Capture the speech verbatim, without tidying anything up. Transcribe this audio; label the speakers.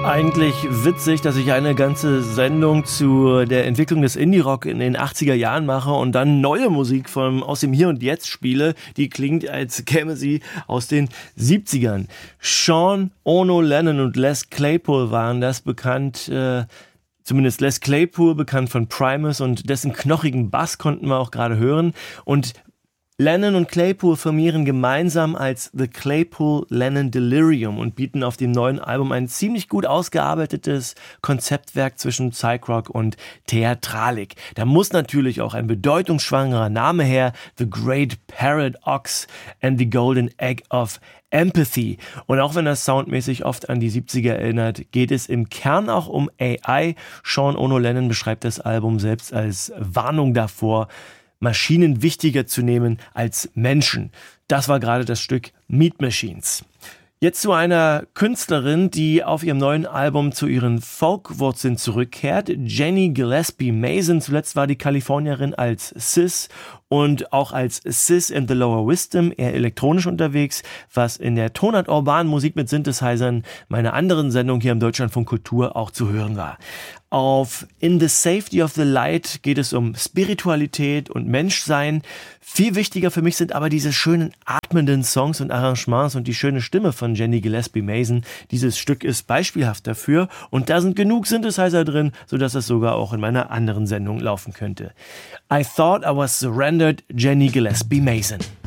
Speaker 1: Eigentlich witzig, dass ich eine ganze Sendung zu der Entwicklung des Indie-Rock in den achtziger Jahren mache und dann neue Musik vom, aus dem Hier und Jetzt spiele, die klingt, als käme sie aus den siebzigern. Sean Ono Lennon und Les Claypool waren das, bekannt, äh, zumindest Les Claypool, bekannt von Primus, und dessen knochigen Bass konnten wir auch gerade hören. Und Lennon und Claypool firmieren gemeinsam als The Claypool-Lennon Delirium und bieten auf dem neuen Album ein ziemlich gut ausgearbeitetes Konzeptwerk zwischen Psych-Rock und Theatralik. Da muss natürlich auch ein bedeutungsschwangerer Name her: The Great Paradox and the Golden Egg of Empathy. Und auch wenn das soundmäßig oft an die siebziger erinnert, geht es im Kern auch um A I. Sean Ono Lennon beschreibt das Album selbst als Warnung davor, Maschinen wichtiger zu nehmen als Menschen. Das war gerade das Stück Meat Machines. Jetzt zu einer Künstlerin, die auf ihrem neuen Album zu ihren Folk-Wurzeln zurückkehrt. Jenny Gillespie Mason, zuletzt war die Kalifornierin als Sis und auch als Sis in the Lower Wisdom eher elektronisch unterwegs, was in der Tonart urbanen Musik mit Synthesizern, meiner anderen Sendung hier im Deutschlandfunk Kultur, auch zu hören war. Auf In the Safety of the Light geht es um Spiritualität und Menschsein. Viel wichtiger für mich sind aber diese schönen atmenden Songs und Arrangements und die schöne Stimme von Jenny Gillespie Mason. Dieses Stück ist beispielhaft dafür und da sind genug Synthesizer drin, sodass es sogar auch in meiner anderen Sendung laufen könnte. I Thought I Was Surrendered, Jenny Gillespie Mason.